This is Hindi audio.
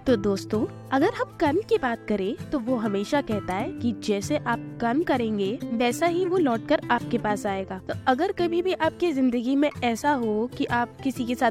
तो दोस्तों, अगर हम कर्म की बात करें तो वो हमेशा कहता है कि जैसे आप कर्म करेंगे वैसा ही वो लौटकर आपके पास आएगा। तो अगर कभी भी आपकी जिंदगी में ऐसा हो कि आप किसी के साथ